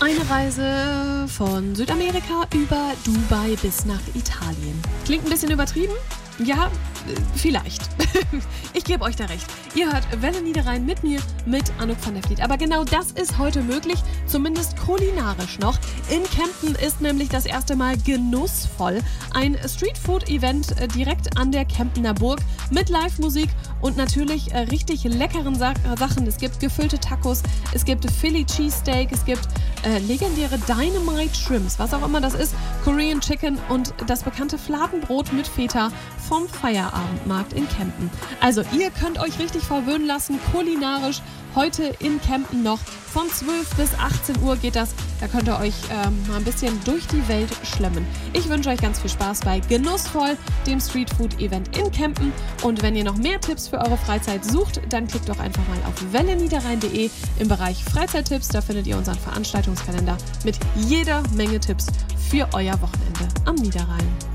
Eine Reise von Südamerika über Dubai bis nach Italien. Klingt ein bisschen übertrieben? Ja, vielleicht. Ich gebe euch da recht. Ihr hört Welle Niederrhein mit mir, mit Anouk van der Vliet. Aber genau das ist heute möglich, zumindest kulinarisch noch. In Kempten ist nämlich das erste Mal Genussvoll. Ein Streetfood-Event direkt an der Kemptener Burg mit Live-Musik und natürlich richtig leckeren Sachen. Es gibt gefüllte Tacos, es gibt Philly Cheesesteak, es gibt legendäre Dynamite Shrimps, was auch immer das ist, Korean Chicken und das bekannte Fladenbrot mit Feta vom Feierabendmarkt in Kempten. Also ihr könnt euch richtig verwöhnen lassen, kulinarisch. Heute in Kempten noch von 12 bis 18 Uhr geht das. Da könnt ihr euch mal ein bisschen durch die Welt schlemmen. Ich wünsche euch ganz viel Spaß bei Genussvoll, dem Streetfood-Event in Kempten. Und wenn ihr noch mehr Tipps für eure Freizeit sucht, dann klickt doch einfach mal auf welleniederrhein.de im Bereich Freizeittipps. Da findet ihr unseren Veranstaltungskalender mit jeder Menge Tipps für euer Wochenende am Niederrhein.